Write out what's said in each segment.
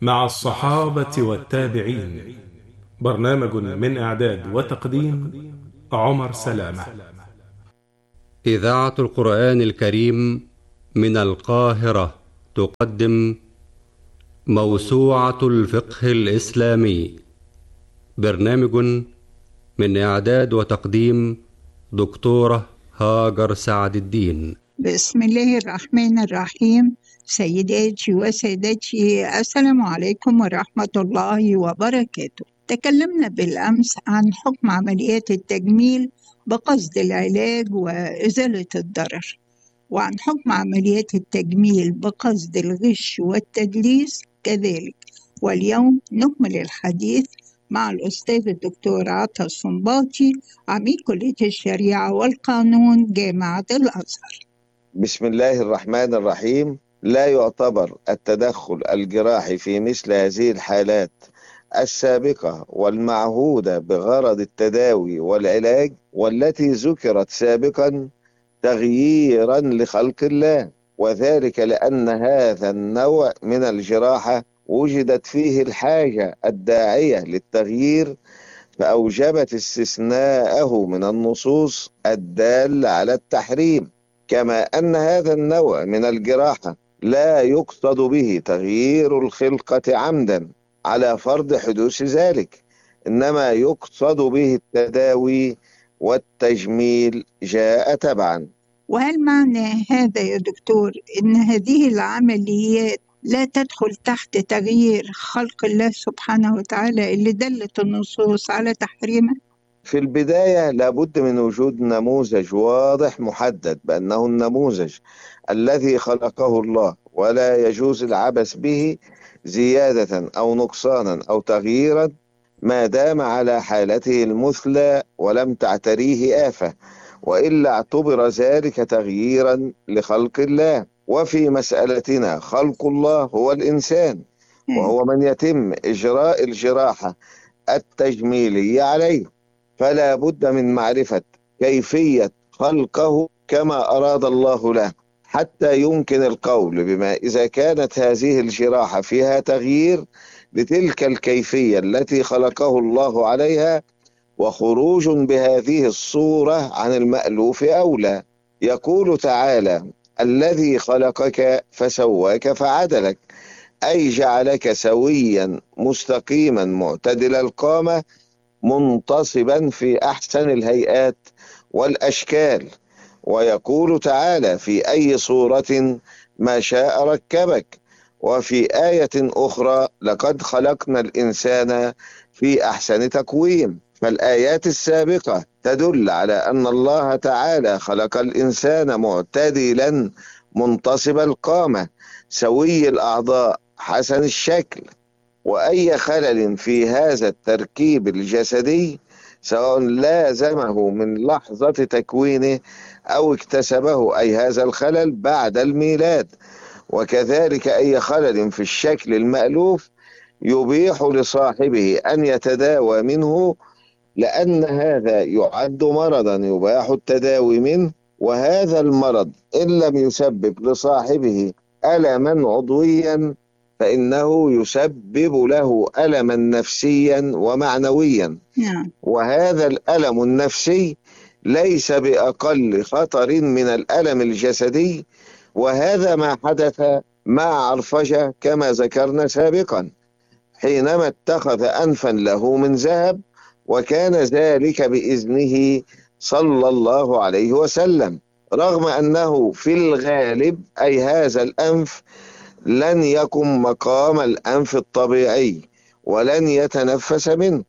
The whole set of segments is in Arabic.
مع الصحابة والتابعين. برنامج من إعداد وتقديم عمر سلامة. إذاعة القرآن الكريم من القاهرة تقدم موسوعة الفقه الإسلامي. برنامج من إعداد وتقديم دكتورة هاجر سعد الدين. بسم الله الرحمن الرحيم. سيداتي وسادتي، السلام عليكم ورحمة الله وبركاته. تكلمنا بالأمس عن حكم عمليات التجميل بقصد العلاج وإزالة الضرر، وعن حكم عمليات التجميل بقصد الغش والتدليس كذلك. واليوم نكمل الحديث مع الأستاذ الدكتور عطا الصنباطي، عميد كلية الشريعة والقانون جامعة الأزهر. بسم الله الرحمن الرحيم. لا يعتبر التدخل الجراحي في مثل هذه الحالات السابقة والمعهودة بغرض التداوي والعلاج والتي ذكرت سابقا تغييرا لخلق الله، وذلك لأن هذا النوع من الجراحة وجدت فيه الحاجة الداعية للتغيير، فأوجبت استثناءه من النصوص الدالة على التحريم. كما أن هذا النوع من الجراحة لا يقصد به تغيير الخلقة عمدا على فرض حدوث ذلك، إنما يقصد به التداوي والتجميل جاء تبعا. وهل معنى هذا يا دكتور إن هذه العمليات لا تدخل تحت تغيير خلق الله سبحانه وتعالى اللي دلت النصوص على تحريمه؟ في البداية لابد من وجود نموذج واضح محدد بأنه النموذج الذي خلقه الله، ولا يجوز العبث به زيادة أو نقصانا أو تغييرا ما دام على حالته المثلى ولم تعتريه آفة، وإلا اعتبر ذلك تغييرا لخلق الله. وفي مسألتنا خلق الله هو الإنسان، وهو من يتم إجراء الجراحة التجميلية عليه، فلا بد من معرفة كيفية خلقه كما أراد الله له حتى يمكن القول بما إذا كانت هذه الجراحة فيها تغيير لتلك الكيفية التي خلقه الله عليها، وخروج بهذه الصورة عن المألوف أولى. يقول تعالى: الذي خلقك فسواك فعدلك، أي جعلك سويا مستقيما معتدل القامة منتصبا في أحسن الهيئات والأشكال. ويقول تعالى: في أي صورة ما شاء ركبك. وفي آية أخرى: لقد خلقنا الإنسان في أحسن تقويم. فالآيات السابقة تدل على أن الله تعالى خلق الإنسان معتدلا منتصب القامة سوي الأعضاء حسن الشكل، وأي خلل في هذا التركيب الجسدي سواء لازمه من لحظة تكوينه أو اكتسبه أي هذا الخلل بعد الميلاد، وكذلك أي خلل في الشكل المألوف يبيح لصاحبه أن يتداوى منه، لأن هذا يعد مرضا يباح التداوي منه. وهذا المرض إن لم يسبب لصاحبه ألما عضويا فإنه يسبب له ألما نفسيا ومعنويا، وهذا الألم النفسي ليس بأقل خطر من الألم الجسدي. وهذا ما حدث مع عرفجة كما ذكرنا سابقا، حينما اتخذ أنفا له من ذهب، وكان ذلك بإذنه صلى الله عليه وسلم، رغم أنه في الغالب أي هذا الأنف لن يقم مقام الأنف الطبيعي ولن يتنفس منه،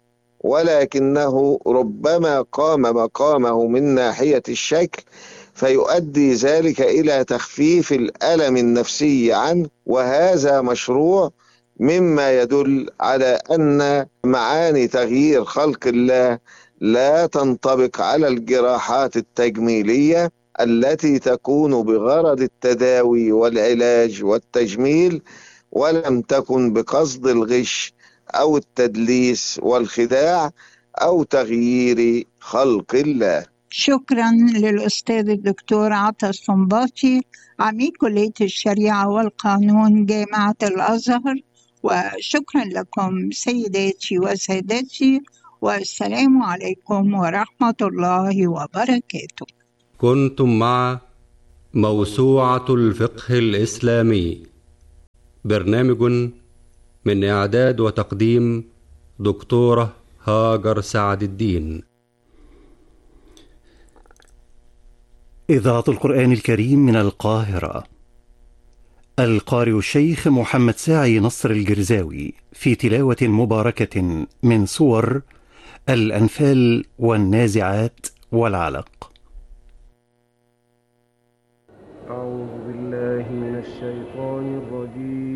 ولكنه ربما قام مقامه من ناحية الشكل، فيؤدي ذلك إلى تخفيف الألم النفسي عنه، وهذا مشروع، مما يدل على أن معاني تغيير خلق الله لا تنطبق على الجراحات التجميلية التي تكون بغرض التداوي والعلاج والتجميل، ولم تكن بقصد الغش أو التدليس والخداع أو تغيير خلق الله. شكرا للأستاذ الدكتور عطا الصنباطي، عميد كلية الشريعة والقانون جامعة الأزهر، وشكرا لكم سيداتي وسادتي، والسلام عليكم ورحمة الله وبركاته. كنتم مع موسوعة الفقه الإسلامي، برنامج من إعداد وتقديم دكتورة هاجر سعد الدين. إذاعة القرآن الكريم من القاهرة. القارئ الشيخ محمد ساعي نصر الجرزاوي في تلاوة مباركة من سور الأنفال والنازعات والعلق. أعوذ بالله من الشيطان الرجيم.